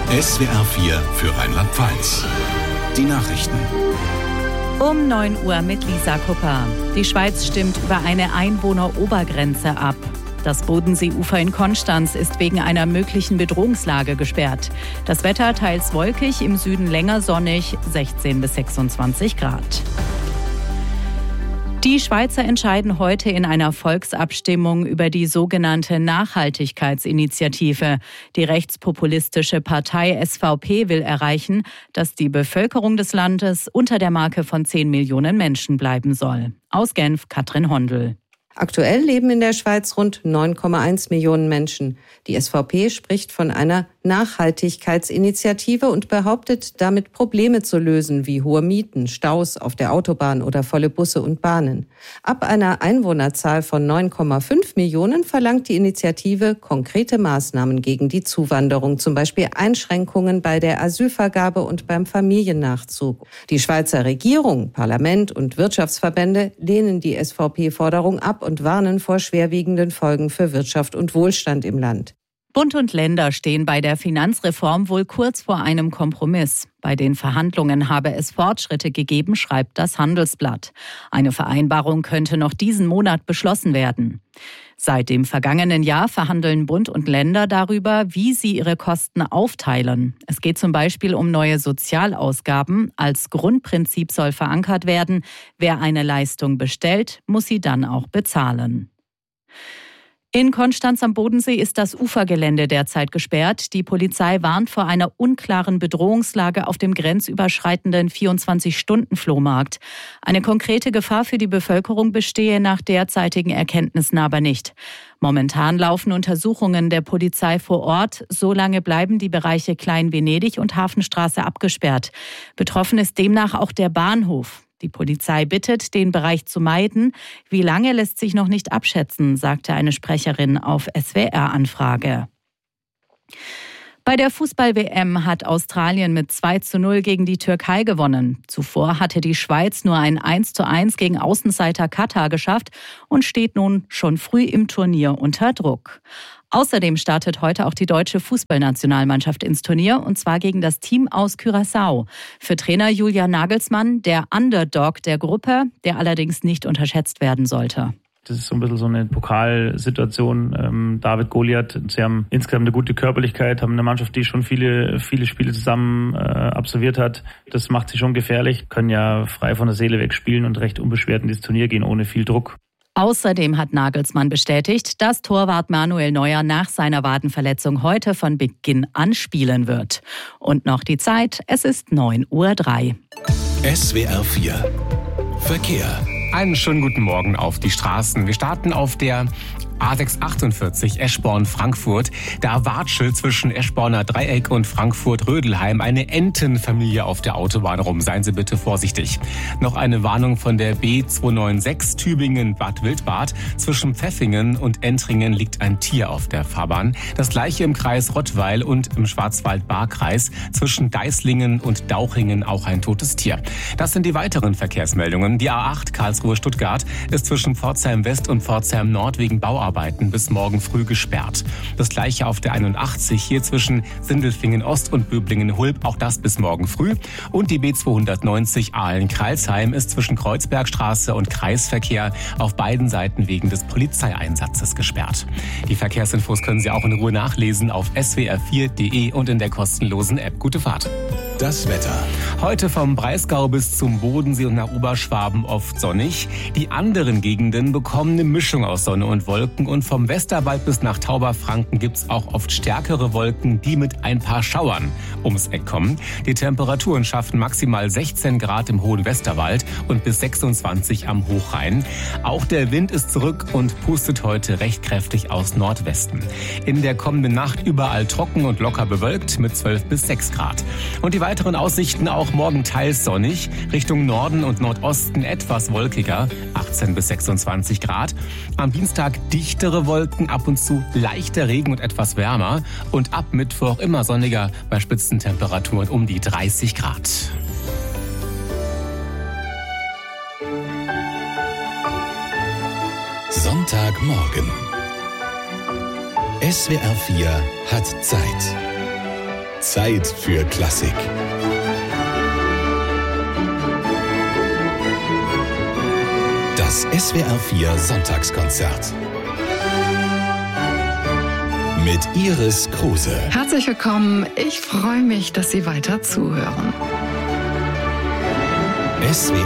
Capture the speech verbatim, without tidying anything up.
S W R vier für Rheinland-Pfalz. Die Nachrichten. Um neun Uhr mit Lisa Kupper. Die Schweiz stimmt über eine Einwohnerobergrenze ab. Das Bodenseeufer in Konstanz ist wegen einer möglichen Bedrohungslage gesperrt. Das Wetter teils wolkig, im Süden länger sonnig, sechzehn bis sechsundzwanzig Grad. Die Schweizer entscheiden heute in einer Volksabstimmung über die sogenannte Nachhaltigkeitsinitiative. Die rechtspopulistische Partei S V P will erreichen, dass die Bevölkerung des Landes unter der Marke von zehn Millionen Menschen bleiben soll. Aus Genf, Katrin Hondel. Aktuell leben in der Schweiz rund neun Komma eins Millionen Menschen. Die S V P spricht von einer Nachhaltigkeitsinitiative und behauptet, damit Probleme zu lösen, wie hohe Mieten, Staus auf der Autobahn oder volle Busse und Bahnen. Ab einer Einwohnerzahl von neun Komma fünf Millionen verlangt die Initiative konkrete Maßnahmen gegen die Zuwanderung, zum Beispiel Einschränkungen bei der Asylvergabe und beim Familiennachzug. Die Schweizer Regierung, Parlament und Wirtschaftsverbände lehnen die S V P-Forderung ab und warnen vor schwerwiegenden Folgen für Wirtschaft und Wohlstand im Land. Bund und Länder stehen bei der Finanzreform wohl kurz vor einem Kompromiss. Bei den Verhandlungen habe es Fortschritte gegeben, schreibt das Handelsblatt. Eine Vereinbarung könnte noch diesen Monat beschlossen werden. Seit dem vergangenen Jahr verhandeln Bund und Länder darüber, wie sie ihre Kosten aufteilen. Es geht zum Beispiel um neue Sozialausgaben. Als Grundprinzip soll verankert werden, wer eine Leistung bestellt, muss sie dann auch bezahlen. In Konstanz am Bodensee ist das Ufergelände derzeit gesperrt. Die Polizei warnt vor einer unklaren Bedrohungslage auf dem grenzüberschreitenden vierundzwanzig-Stunden-Flohmarkt. Eine konkrete Gefahr für die Bevölkerung bestehe nach derzeitigen Erkenntnissen aber nicht. Momentan laufen Untersuchungen der Polizei vor Ort. Solange bleiben die Bereiche Klein-Venedig und Hafenstraße abgesperrt. Betroffen ist demnach auch der Bahnhof. Die Polizei bittet, den Bereich zu meiden. Wie lange lässt sich noch nicht abschätzen, sagte eine Sprecherin auf S W R-Anfrage. Bei der Fußball-W M hat Australien mit zwei zu null gegen die Türkei gewonnen. Zuvor hatte die Schweiz nur ein eins zu eins gegen Außenseiter Katar geschafft und steht nun schon früh im Turnier unter Druck. Außerdem startet heute auch die deutsche Fußballnationalmannschaft ins Turnier, und zwar gegen das Team aus Curaçao. Für Trainer Julian Nagelsmann der Underdog der Gruppe, der allerdings nicht unterschätzt werden sollte. Das ist so ein bisschen so eine Pokalsituation. Ähm, David Goliath, sie haben insgesamt eine gute Körperlichkeit, haben eine Mannschaft, die schon viele viele Spiele zusammen äh, absolviert hat. Das macht sie schon gefährlich, können ja frei von der Seele weg spielen und recht unbeschwert in dieses Turnier gehen, ohne viel Druck. Außerdem hat Nagelsmann bestätigt, dass Torwart Manuel Neuer nach seiner Wadenverletzung heute von Beginn an spielen wird. Und noch die Zeit, es ist neun Uhr drei. S W R vier Verkehr. Einen schönen guten Morgen auf die Straßen. Wir starten auf der A sechs achtundvierzig Eschborn-Frankfurt. Da watschelt zwischen Eschborner Dreieck und Frankfurt-Rödelheim eine Entenfamilie auf der Autobahn rum. Seien Sie bitte vorsichtig. Noch eine Warnung von der B zweihundertsechsundneunzig Tübingen-Bad Wildbad. Zwischen Pfäffingen und Entringen liegt ein Tier auf der Fahrbahn. Das gleiche im Kreis Rottweil und im Schwarzwald-Baar-Kreis. Zwischen Deislingen und Dauchingen auch ein totes Tier. Das sind die weiteren Verkehrsmeldungen. Die A acht Karlsruhe-Stuttgart ist zwischen Pforzheim West und Pforzheim Nord wegen Bauarbeiten bis morgen früh gesperrt. Das gleiche auf der einundachtzig hier zwischen Sindelfingen Ost und Böblingen-Hulb, auch das bis morgen früh. Und die B zweihundertneunzig Aalen-Kreilsheim ist zwischen Kreuzbergstraße und Kreisverkehr auf beiden Seiten wegen des Polizeieinsatzes gesperrt. Die Verkehrsinfos können Sie auch in Ruhe nachlesen auf s w r vier punkt d e und in der kostenlosen App. Gute Fahrt. Das Wetter. Heute vom Breisgau bis zum Bodensee und nach Oberschwaben oft sonnig. Die anderen Gegenden bekommen eine Mischung aus Sonne und Wolken. Und vom Westerwald bis nach Tauberfranken gibt's auch oft stärkere Wolken, die mit ein paar Schauern ums Eck kommen. Die Temperaturen schaffen maximal sechzehn Grad im hohen Westerwald und bis sechsundzwanzig am Hochrhein. Auch der Wind ist zurück und pustet heute recht kräftig aus Nordwesten. In der kommenden Nacht überall trocken und locker bewölkt mit zwölf bis sechs Grad. Und die weiteren Aussichten auch morgen teils sonnig, Richtung Norden und Nordosten etwas wolkiger, achtzehn bis sechsundzwanzig Grad. Am Dienstag dichtere Wolken, ab und zu leichter Regen und etwas wärmer. Und ab Mittwoch immer sonniger bei Spitzentemperaturen um die dreißig Grad. Sonntagmorgen. S W R vier hat Zeit. Zeit für Klassik. Das S W R vier Sonntagskonzert mit Iris Kruse. Herzlich willkommen. Ich freue mich, dass Sie weiter zuhören. S W